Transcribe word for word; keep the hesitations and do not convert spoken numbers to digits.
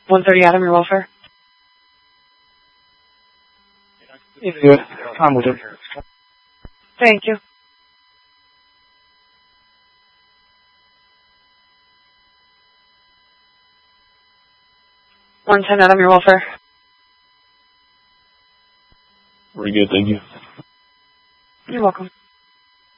one thirty Adam, your welfare. Do it. I'm with it. Thank you. one ten Adam, your welfare. Very good, thank you. You're welcome.